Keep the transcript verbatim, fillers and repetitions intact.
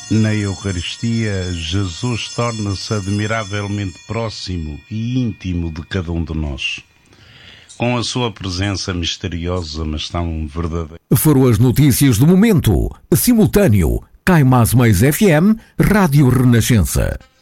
Na Eucaristia, Jesus torna-se admiravelmente próximo e íntimo de cada um de nós. Com a sua presença misteriosa, mas tão verdadeira. Foram as notícias do momento. Simultâneo, Cai Mais Mais F M, Rádio Renascença.